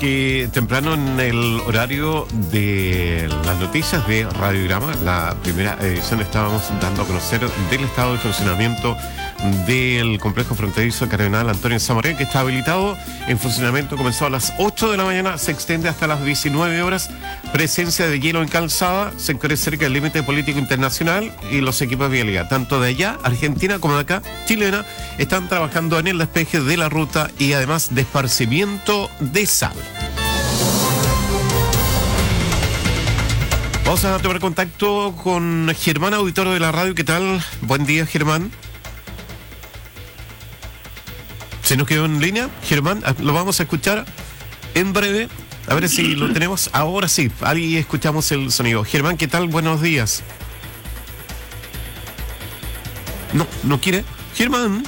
Que temprano en el horario de las noticias de Radiograma, la primera edición, estábamos dando a conocer del estado de funcionamiento del complejo fronterizo Cardenal Antonio Zamorén, que está habilitado en funcionamiento. Comenzó a las 8 de la mañana, se extiende hasta las 19 horas. Presencia de hielo en calzada, sectores cerca del límite político internacional y los equipos de vialidad, tanto de allá, Argentina, como de acá, chilena, están trabajando en el despeje de la ruta y además de esparcimiento de sal. Vamos a tomar contacto con Germán, auditor de la radio. ¿Qué tal? Buen día, Germán. ¿Se nos quedó en línea, Germán? Lo vamos a escuchar en breve. A ver si lo tenemos. Ahora sí, ahí escuchamos el sonido. Germán, ¿qué tal? Buenos días. No quiere. Germán.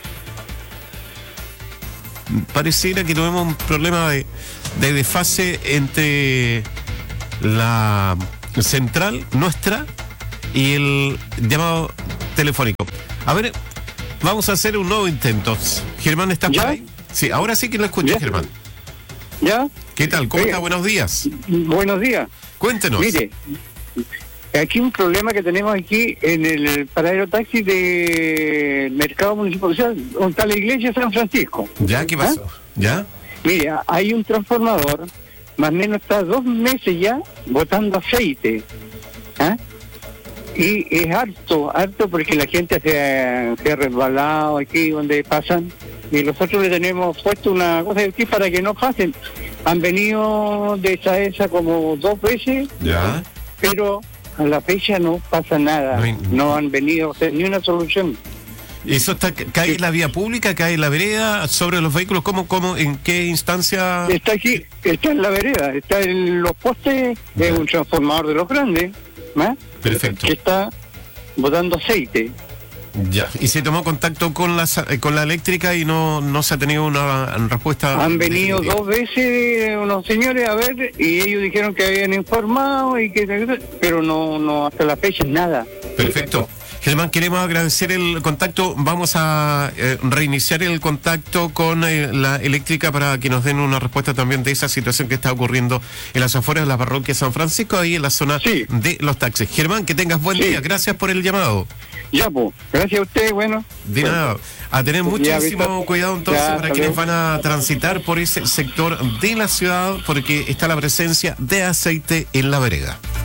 Pareciera que tuvimos un problema de desfase entre la central nuestra y el llamado telefónico. A ver, vamos a hacer un nuevo intento. Germán, ¿estás por ahí? Sí, ahora sí que lo escuché, ¿ya? Germán. ¿Ya? ¿Qué tal? ¿Cómo está? Buenos días. Buenos días. Cuéntenos. Mire, aquí un problema que tenemos aquí en el paradero taxi del Mercado Municipal, donde está la iglesia de San Francisco. ¿Ya? ¿Qué pasó? ¿Ya? Mire, hay un transformador, más o menos está 2 meses ya botando aceite. ¿Ah? Y es harto porque la gente se ha resbalado aquí donde pasan. Y nosotros le tenemos puesto una cosa aquí para que no pasen. Han venido de esa como 2 veces, ¿ya? Pero a la fecha no pasa nada. No han venido a hacer ni una solución. ¿Eso está, cae en la vía pública, cae en la vereda, sobre los vehículos? ¿Cómo, en qué instancia? Está aquí, está en la vereda, está en los postes, es un transformador de los grandes, ¿eh? Perfecto. Que está botando aceite. Ya, y se tomó contacto con la eléctrica y no se ha tenido una respuesta. Han venido definitiva. 2 veces unos señores a ver y ellos dijeron que habían informado pero no hasta la fecha nada. Perfecto. Germán, queremos agradecer el contacto. Vamos a reiniciar el contacto con la eléctrica para que nos den una respuesta también de esa situación que está ocurriendo en las afueras de la parroquia San Francisco, ahí en la zona de los taxis. Germán, que tengas buen día. Gracias por el llamado. Ya, pues. Gracias a usted, bueno. De nada. A tener muchísimo cuidado entonces para quienes van a transitar por ese sector de la ciudad, porque está la presencia de aceite en la vereda.